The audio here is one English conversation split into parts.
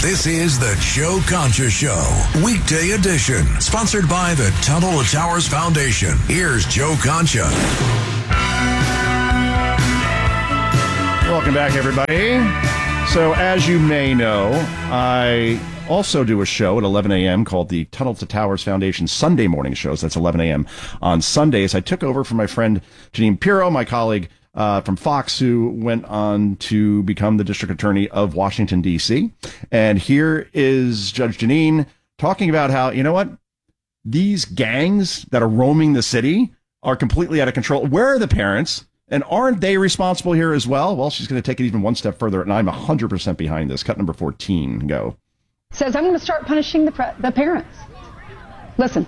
This is the Joe Concha Show, weekday edition, sponsored by the Tunnel to Towers Foundation. Here's Joe Concha. Welcome back, everybody. So, as you may know, I also do a show at 11 a.m. called the Tunnel to Towers Foundation Sunday morning shows. That's 11 a.m. on Sundays. I took over from my friend Jeanine Pirro, my colleague from Fox, who went on to become the district attorney of Washington, D.C. And here is Judge Jeanine talking about how, you know what, these gangs that are roaming the city are completely out of control. Where are the parents? And aren't they responsible here as well? Well, she's going to take it even one step further, and I'm 100% behind this. Cut number 14, go. Says, I'm going to start punishing the parents. Listen.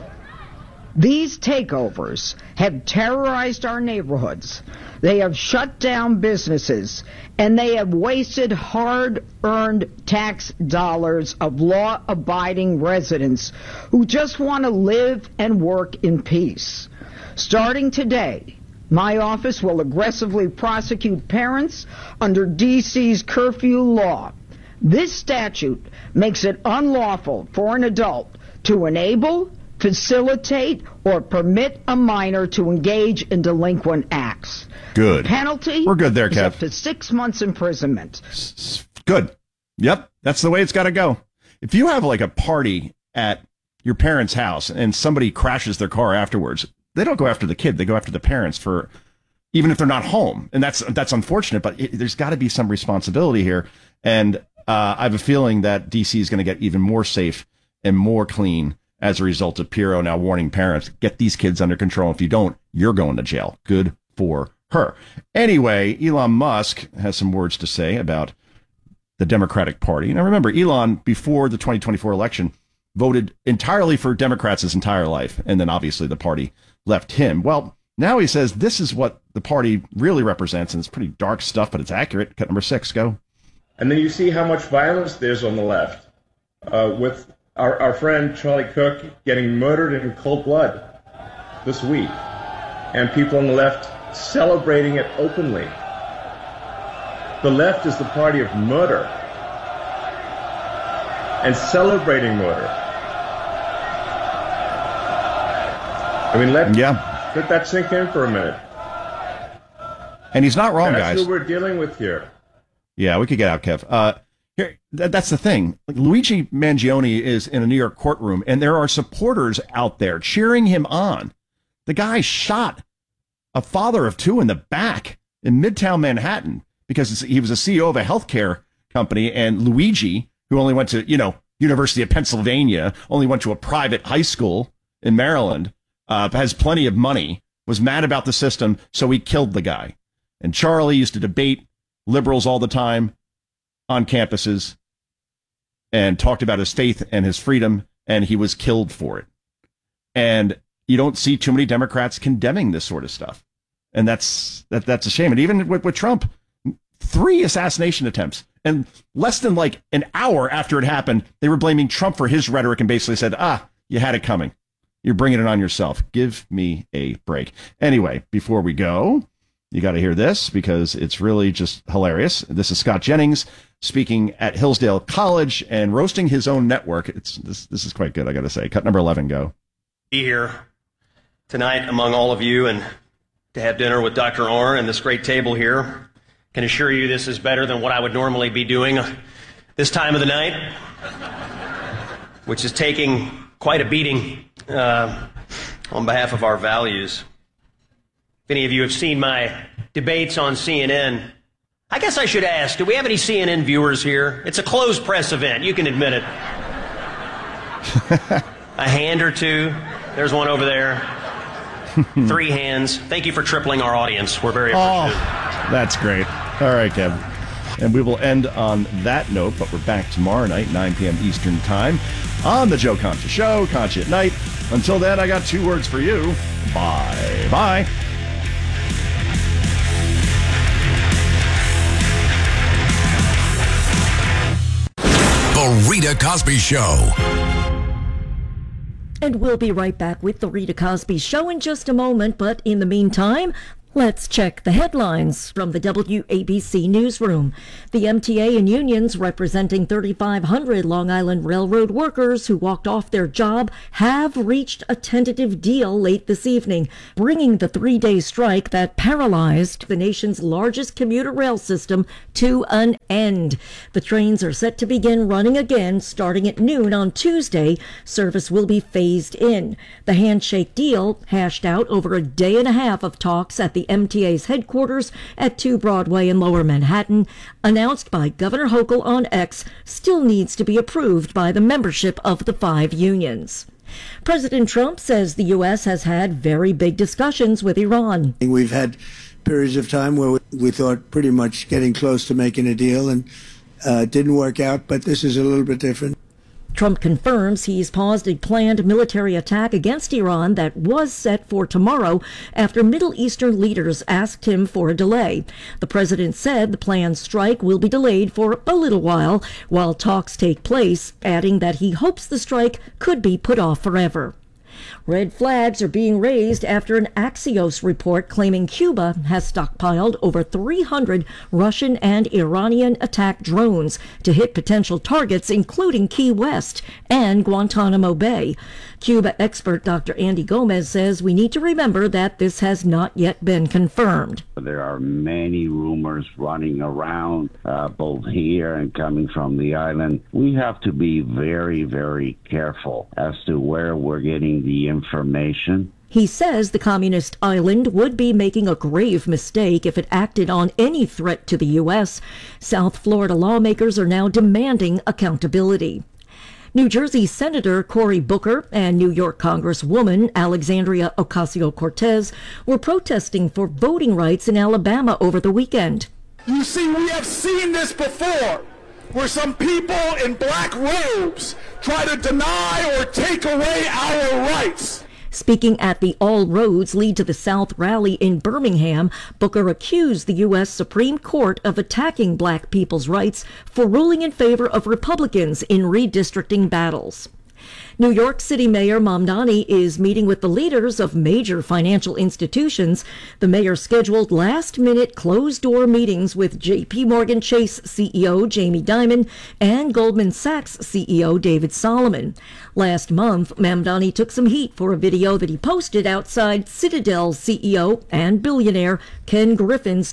These takeovers have terrorized our neighborhoods. They have shut down businesses, and they have wasted hard-earned tax dollars of law-abiding residents who just want to live and work in peace. Starting today, my office will aggressively prosecute parents under D.C.'s curfew law. This statute makes it unlawful for an adult to enable, facilitate, or permit a minor to engage in delinquent acts. Good. The penalty We're good there, is Kev. up to 6 months imprisonment. Good. Yep, that's the way it's got to go. If you have like a party at your parents' house and somebody crashes their car afterwards, they don't go after the kid. They go after the parents for, even if they're not home. And that's unfortunate, but there's got to be some responsibility here. And I have a feeling that D.C. is going to get even more safe and more clean as a result of Pirro now warning parents, get these kids under control. If you don't, you're going to jail. Good for her. Anyway, Elon Musk has some words to say about the Democratic Party. Now, remember, Elon, before the 2024 election, voted entirely for Democrats his entire life. And then obviously the party left him. Well, now he says this is what the party really represents. And it's pretty dark stuff, but it's accurate. Cut number 6, go. And then you see how much violence there's on the left, with our friend Charlie Cook getting murdered in cold blood this week, and people on the left celebrating it openly. The left is the party of murder and celebrating murder. I mean, let that sink in for a minute. And he's not wrong, That's guys. who we're dealing with here. Yeah, we could get out, Kev. Here, that's the thing. Like, Luigi Mangione is in a New York courtroom, and there are supporters out there cheering him on. The guy shot a father of two in the back in Midtown Manhattan because he was a CEO of a healthcare company, and Luigi, who only went to, University of Pennsylvania, only went to a private high school in Maryland, has plenty of money, was mad about the system, so he killed the guy. And Charlie used to debate liberals all the time on campuses and talked about his faith and his freedom, and he was killed for it. And you don't see too many Democrats condemning this sort of stuff. And that's a shame. And even with Trump, 3 assassination attempts. And less than like an hour after it happened, they were blaming Trump for his rhetoric and basically said, you had it coming. You're bringing it on yourself. Give me a break. Anyway, before we go, you got to hear this because it's really just hilarious. This is Scott Jennings speaking at Hillsdale College and roasting his own network. This is quite good, I got to say. Cut number 11, go. Be here tonight among all of you and to have dinner with Dr. Orr and this great table here. Can assure you this is better than what I would normally be doing this time of the night, which is taking quite a beating on behalf of our values. If any of you have seen my debates on CNN, I guess I should ask, do we have any CNN viewers here? It's a closed press event. You can admit it. A hand or two. There's one over there. 3 hands. Thank you for tripling our audience. We're very appreciative. That's great. All right, Kev. And we will end on that note, but we're back tomorrow night, 9 p.m. Eastern Time, on the Joe Concha Show, Concha at Night. Until then, I got 2 words for you. Bye-bye. The Rita Cosby Show. And we'll be right back with the Rita Cosby Show in just a moment. But in the meantime, Let's check the headlines from the WABC newsroom. The MTA and unions representing 3,500 Long Island Railroad workers who walked off their job have reached a tentative deal late this evening, bringing the three-day strike that paralyzed the nation's largest commuter rail system to an end. The trains are set to begin running again starting at noon on Tuesday. Service will be phased in. The handshake deal, hashed out over a day and a half of talks at the MTA's headquarters at 2 Broadway in Lower Manhattan, announced by Governor Hochul on X, still needs to be approved by the membership of the 5 unions. President Trump says the U.S. has had very big discussions with Iran. We've had periods of time where we thought pretty much getting close to making a deal, and it didn't work out, but this is a little bit different. Trump confirms he's paused a planned military attack against Iran that was set for tomorrow after Middle Eastern leaders asked him for a delay. The president said the planned strike will be delayed for a little while talks take place, adding that he hopes the strike could be put off forever. Red flags are being raised after an Axios report claiming Cuba has stockpiled over 300 Russian and Iranian attack drones to hit potential targets including Key West and Guantanamo Bay. Cuba expert Dr. Andy Gomez says we need to remember that this has not yet been confirmed. There are many rumors running around, both here and coming from the island. We have to be very, very careful as to where we're getting the information. He says the communist island would be making a grave mistake if it acted on any threat to the U.S. South Florida lawmakers are now demanding accountability. New Jersey Senator Cory Booker and New York Congresswoman Alexandria Ocasio-Cortez were protesting for voting rights in Alabama over the weekend. You see, we have seen this before, where some people in black robes try to deny or take away our rights. Speaking at the All Roads Lead to the South rally in Birmingham, Booker accused the U.S. Supreme Court of attacking black people's rights for ruling in favor of Republicans in redistricting battles. New York City Mayor Mamdani is meeting with the leaders of major financial institutions. The mayor scheduled last-minute closed-door meetings with J.P. Morgan Chase CEO Jamie Dimon and Goldman Sachs CEO David Solomon. Last month, Mamdani took some heat for a video that he posted outside Citadel CEO and billionaire Ken Griffin's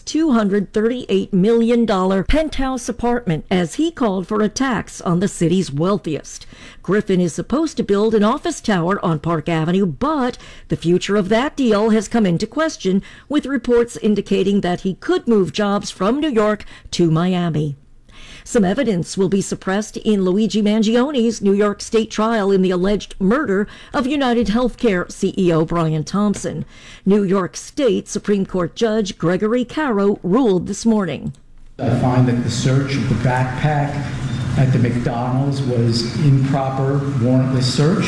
$238 million penthouse apartment as he called for a tax on the city's wealthiest. Griffin is supposed to build an office tower on Park Avenue, but the future of that deal has come into question, with reports indicating that he could move jobs from New York to Miami. Some evidence will be suppressed in Luigi Mangioni's New York State trial in the alleged murder of United Healthcare CEO Brian Thompson. New York State Supreme Court Judge Gregory Caro ruled this morning. I find that the search of the backpack at the McDonald's was improper, warrantless search,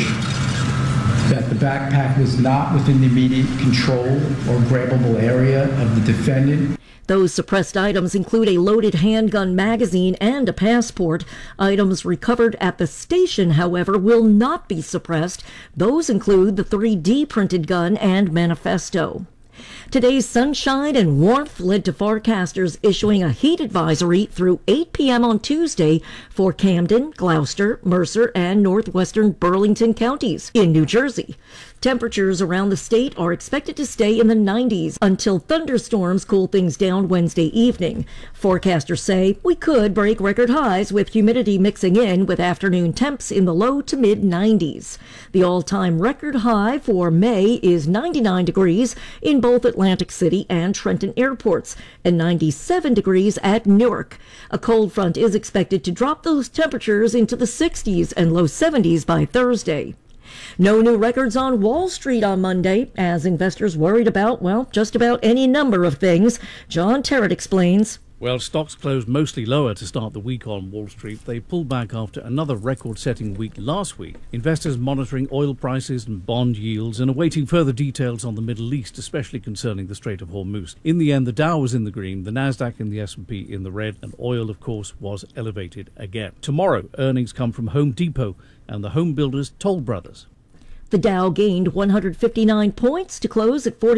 that the backpack was not within the immediate control or grabbable area of the defendant. Those suppressed items include a loaded handgun magazine and a passport. Items recovered at the station, however, will not be suppressed. Those include the 3D printed gun and manifesto. Today's sunshine and warmth led to forecasters issuing a heat advisory through 8 p.m. on Tuesday for Camden, Gloucester, Mercer, and northwestern Burlington counties in New Jersey. Temperatures around the state are expected to stay in the 90s until thunderstorms cool things down Wednesday evening. Forecasters say we could break record highs with humidity mixing in with afternoon temps in the low to mid 90s. The all-time record high for May is 99 degrees in both Atlantic City and Trenton airports and 97 degrees at Newark. A cold front is expected to drop those temperatures into the 60s and low 70s by Thursday. No new records on Wall Street on Monday, as investors worried about, just about any number of things. John Terrett explains. Well, stocks closed mostly lower to start the week on Wall Street. They pulled back after another record-setting week last week. Investors monitoring oil prices and bond yields and awaiting further details on the Middle East, especially concerning the Strait of Hormuz. In the end, the Dow was in the green, the Nasdaq and the S&P in the red, and oil, of course, was elevated again. Tomorrow, earnings come from Home Depot and the home builders Toll Brothers. The Dow gained 159 points to close at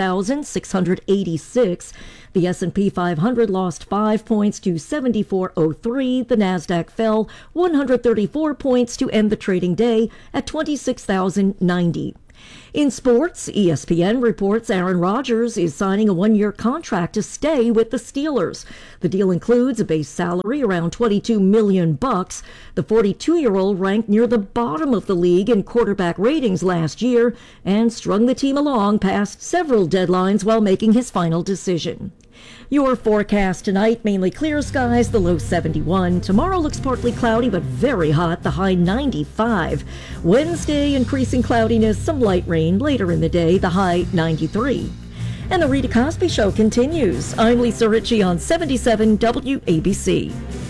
49,686. The S&P 500 lost 5 points to 7403. The Nasdaq fell 134 points to end the trading day at 26,090. In sports, ESPN reports Aaron Rodgers is signing a one-year contract to stay with the Steelers. The deal includes a base salary around $22 million. The 42-year-old ranked near the bottom of the league in quarterback ratings last year and strung the team along past several deadlines while making his final decision. Your forecast tonight, mainly clear skies, the low 71. Tomorrow looks partly cloudy but very hot, the high 95. Wednesday, increasing cloudiness, some light rain later in the day, the high 93. And the Rita Cosby Show continues. I'm Lisa Ritchie on 77 WABC.